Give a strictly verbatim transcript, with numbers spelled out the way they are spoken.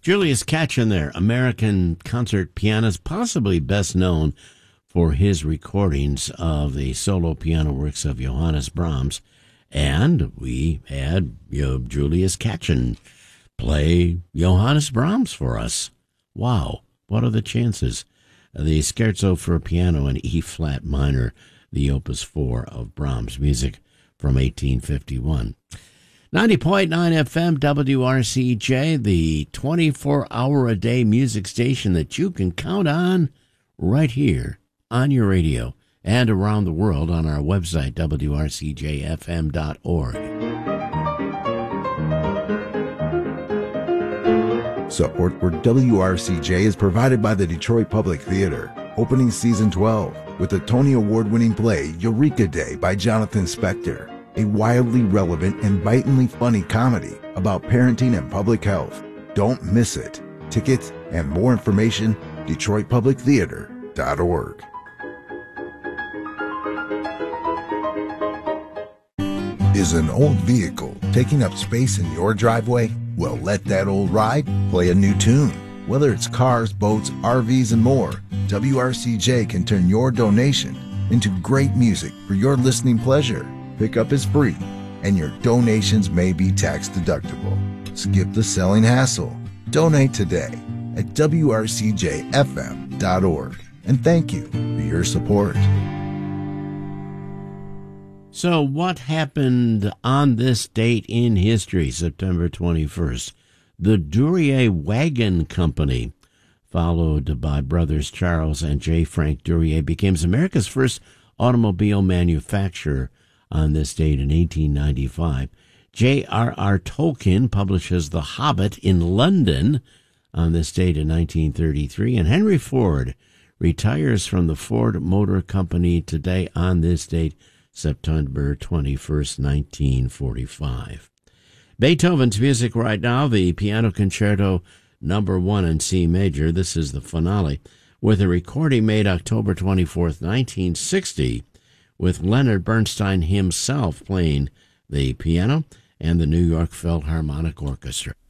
Julius Katchen there, American concert pianist, possibly best known for his recordings of the solo piano works of Johannes Brahms. And we had you know, Julius Katchen play Johannes Brahms for us. Wow, what are the chances? The Scherzo for Piano in E-flat minor, the Opus four of Brahms, music from eighteen fifty-one. ninety point nine F M W R C J, the twenty-four hour a day music station that you can count on right here on your radio and around the world on our website, W R C J F M dot org. Support for W R C J is provided by the Detroit Public Theater, opening season twelve with the Tony Award-winning play Eureka Day by Jonathan Spector, a wildly relevant and bitingly funny comedy about parenting and public health. Don't miss it. Tickets and more information, Detroit Public Theater dot org. Is an old vehicle taking up space in your driveway? Well, let that old ride play a new tune. Whether it's cars, boats, R Vs, and more, W R C J can turn your donation into great music for your listening pleasure. Pickup is free, and your donations may be tax deductible. Skip the selling hassle. Donate today at W R C J F M dot org. And thank you for your support. So what happened on this date in history, September twenty-first? The Duryea Wagon Company, followed by brothers Charles and J. Frank Duryea, becomes America's first automobile manufacturer on this date in eighteen ninety-five. J R R. Tolkien publishes The Hobbit in London on this date in nineteen thirty-three. And Henry Ford retires from the Ford Motor Company today on this date, September twenty-first, nineteen forty-five. Beethoven's music right now, the Piano Concerto number one in C major. This is the finale, with a recording made October twenty-fourth, nineteen sixty, with Leonard Bernstein himself playing the piano and the New York Philharmonic Orchestra.